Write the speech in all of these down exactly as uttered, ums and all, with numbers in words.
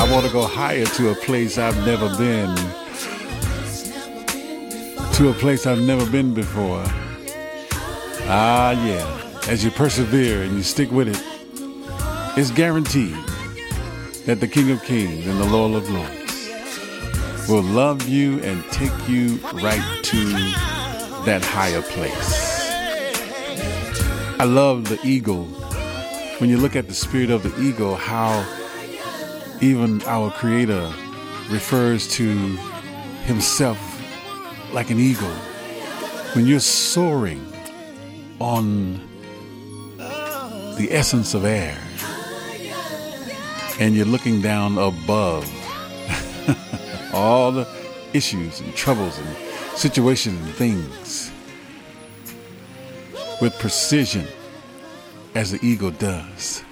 I want to go higher to a place I've never been. To a place I've never been before. Ah, yeah. As you persevere and you stick with it, it's guaranteed that the King of Kings and the Lord of Lords will love you and take you right to that higher place. I love the eagle. When you look at the spirit of the eagle, how even our Creator refers to himself like an eagle. When you're soaring on the essence of air and you're looking down above all the issues and troubles and situations and things with precision as the eagle does.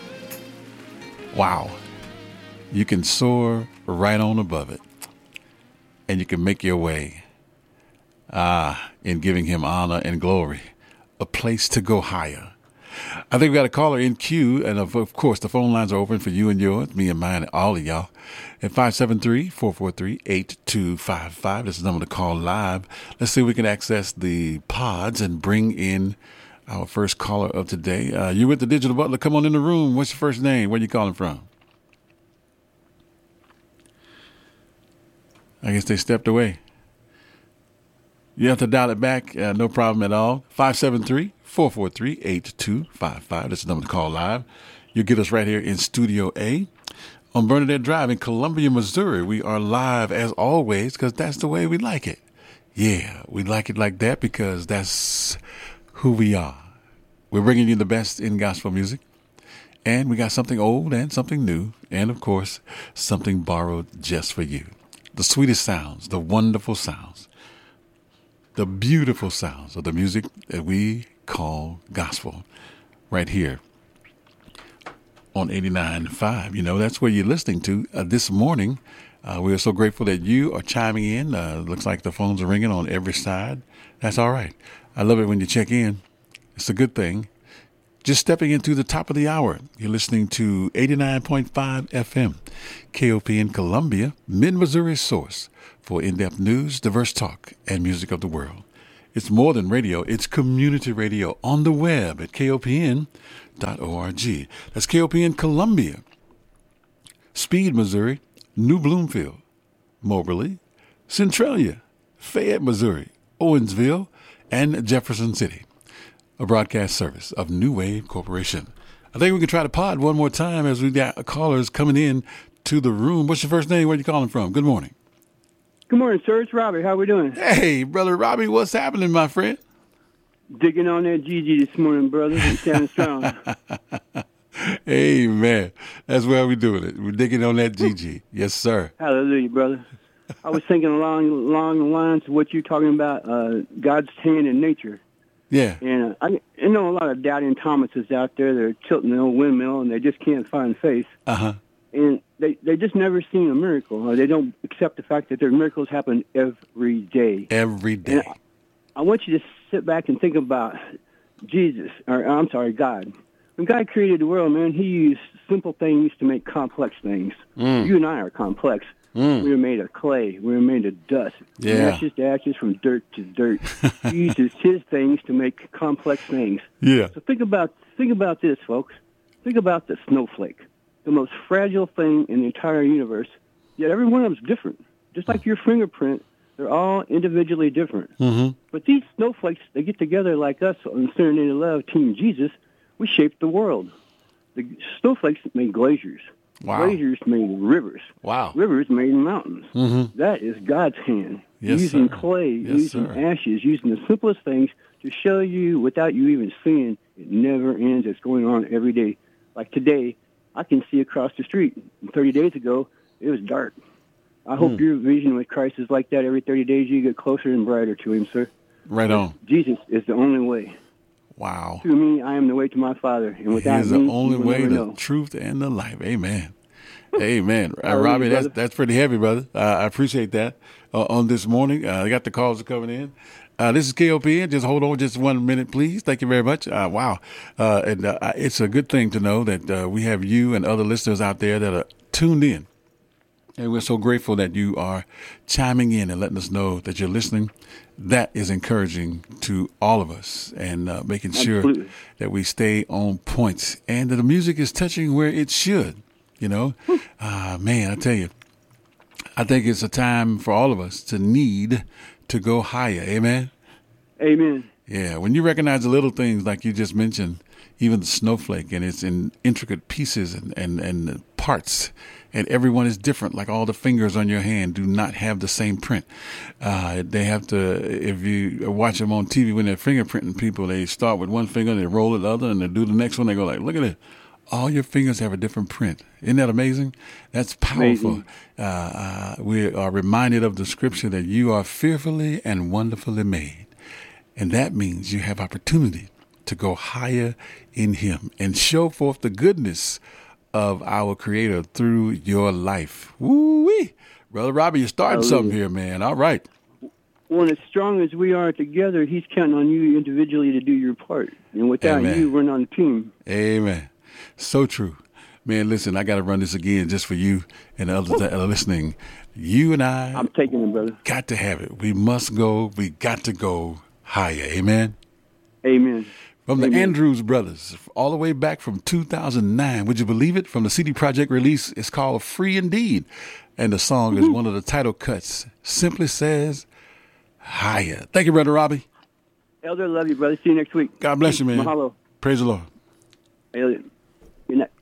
Wow. You can soar right on above it and you can make your way Ah, in giving him honor and glory, a place to go higher. I think we got a caller in queue, and of, of course, the phone lines are open for you and yours, me and mine, and all of y'all. At five seven three, four four three, eight two five five, this is the number to call live. Let's see if we can access the pods and bring in our first caller of today. Uh, you with the Digital Butler? Come on in the room. What's your first name? Where you calling from? I guess they stepped away. You have to dial it back. Uh, no problem at all. five seven three, four four three, eight two five five. That's the number to call live. You'll get us right here in Studio A on Bernadette Drive in Columbia, Missouri. We are live as always because that's the way we like it. Yeah, we like it like that because that's who we are. We're bringing you the best in gospel music. And we got something old and something new. And, of course, something borrowed just for you. The sweetest sounds, the wonderful sounds. The beautiful sounds of the music that we call gospel right here on eighty-nine point five. You know, that's where you're listening to uh, this morning. Uh, we are so grateful that you are chiming in. Uh, looks like the phones are ringing on every side. That's all right. I love it when you check in. It's a good thing. Just stepping into the top of the hour, you're listening to eighty-nine point five F M, K O P in Columbia, Mid-Missouri source for in-depth news, diverse talk, and music of the world. It's more than radio. It's community radio on the web at K O P N dot org. That's K O P N Columbia, Speed, Missouri, New Bloomfield, Moberly, Centralia, Fayette, Missouri, Owensville, and Jefferson City. A broadcast service of New Wave Corporation. I think we can try to pod one more time as we got callers coming in to the room. What's your first name? Where are you calling from? Good morning. Good morning, sir. It's Robbie. How we doing? Hey, Brother Robbie, what's happening, my friend? Digging on that Gigi this morning, brother. We're standing strong. Hey, man. That's where we're doing it. We're digging on that Gigi. Yes, sir. Hallelujah, brother. I was thinking along, along the lines of what you're talking about, uh, God's hand in nature. Yeah. And uh, I, I know a lot of doubting Thomases out there. They're tilting the old windmill, and they just can't find faith. Uh-huh. And they they just never seen a miracle. Or they don't accept the fact that their miracles happen every day. Every day. And I want you to sit back and think about Jesus, or I'm sorry, God. When God created the world, man, he used simple things to make complex things. Mm. You and I are complex. Mm. We were made of clay. We were made of dust. Yeah. From ashes to ashes, from dirt to dirt. He uses his things to make complex things. Yeah. So think about think about this, folks. Think about the snowflake, the most fragile thing in the entire universe. Yet every one of them is different. Just like your fingerprint, they're all individually different. Mm-hmm. But these snowflakes, they get together like us on Serenade Love, Team Jesus. We shaped the world. The snowflakes made glaciers. Wow. Glaciers made rivers. Wow. Rivers made mountains. Mm-hmm. That is God's hand. Yes, using sir. clay, Yes, using sir. ashes, using the simplest things to show you without you even seeing. It never ends. It's going on every day. Like today, I can see across the street. thirty days ago, it was dark. I hope Mm. your vision with Christ is like that. Every thirty days, you get closer and brighter to him, sir. Right on. Jesus is the only way. Wow. Through me, I am the way to my Father. And He without is the me, only you will way, never the know. truth, and the life. Amen. Amen. Uh, Hallelujah, Robbie, that's brother. that's pretty heavy, brother. Uh, I appreciate that uh, on this morning. Uh, I got the calls coming in. Uh, this is K O P N. Just hold on just one minute, please. Thank you very much. Uh, wow. Uh, and uh, it's a good thing to know that uh, we have you and other listeners out there that are tuned in And we're so grateful that you are chiming in and letting us know that you're listening. That is encouraging to all of us, and uh, making sure Absolutely. that we stay on point and that the music is touching where it should. You know, uh, man, I tell you, I think it's a time for all of us to need to go higher. Amen. Amen. Yeah, when you recognize the little things like you just mentioned, even the snowflake, and it's in intricate pieces and, and, and parts, and everyone is different, like all the fingers on your hand do not have the same print. Uh, they have to, if you watch them on T V when they're fingerprinting people, they start with one finger, they roll it the other, and they do the next one, they go like, look at it. All your fingers have a different print. Isn't that amazing? That's powerful. Uh, uh, we are reminded of the scripture that you are fearfully and wonderfully made. And that means you have opportunity to go higher in him and show forth the goodness of our Creator through your life. Woo-wee. Brother Robbie, you're starting Hallelujah. something here, man. All right. When as strong as we are together, he's counting on you individually to do your part. And without Amen. you, we're not a team. Amen. So true. Man, listen, I got to run this again just for you and the others that are listening. You and I I'm taking it, brother. got to have it. We must go. We got to go higher. Amen. Amen. From the Amen. Andrews Brothers, all the way back from two thousand nine. Would you believe it? From the C D Projekt release, it's called Free Indeed. And the song is one of the title cuts. Simply says, higher. Thank you, Brother Robbie. Elder, love you, brother. See you next week. God bless you, man. Mahalo. Praise the Lord. Elliot. Good night.